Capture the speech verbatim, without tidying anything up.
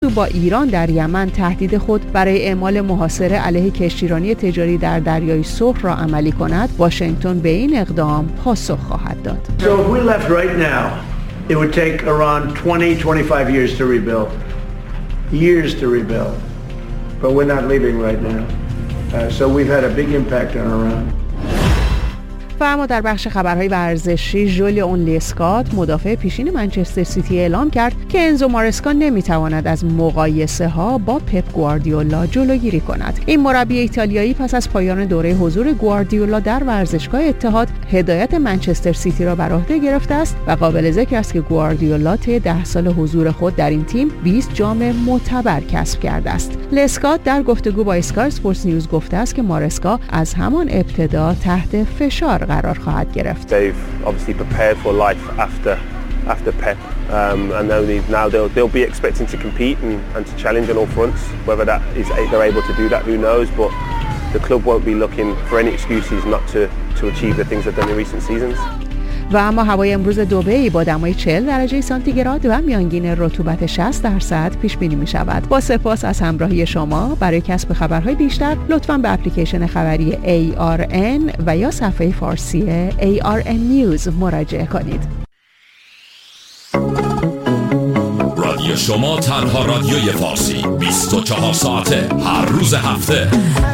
گفتگو با ایران در یمن تهدید خود برای اعمال محاصره علیه کشتیرانی تجاری در دریای سرخ را عملی کند، واشنگتن به این اقدام پاسخ خواهد داد. So if we left right now, it would take Iran twenty, twenty-five years to rebuild. Years to rebuild. But we're not leaving right now. Uh, so we've had a big impact on Iran. و اما در بخش خبرهای ورزشی، ژولیون لیسکات مدافع پیشین منچستر سیتی اعلام کرد که انزو مارسکا نمیتواند از مقایسه ها با پپ گواردیولا جلوگیری کند. این مربی ایتالیایی پس از پایان دوره حضور گواردیولا در ورزشگاه اتحاد هدایت منچستر سیتی را بر عهده گرفته است و قابل ذکر است که گواردیولا طی ده سال حضور خود در این تیم بیست جام معتبر کسب کرده است. لیسکات در گفتگو با اسکای اسپورتس نیوز گفته است که مارسکا از همان ابتدا تحت فشار قرار خواهد گرفت. They've obviously prepared for life after after Pep, um, and now they now they'll they'll be expecting to compete and, and to challenge on all fronts. Whether that is they're able to do that, who knows? But the club won't be looking for any excuses not to to achieve the things they've done in recent seasons. و اما هوای امروز دبی با دمای چهل درجه سانتیگراد و میانگین رطوبت شصت درصد پیش بینی می شود. با سپاس از همراهی شما. برای کسب خبرهای بیشتر لطفاً به اپلیکیشن خبری ای آر ان و یا صفحه فارسی ای آر ان نیوز مراجعه کنید. رادیو شما تنها رادیوی فارسی بیست و چهار ساعته هر روز هفته.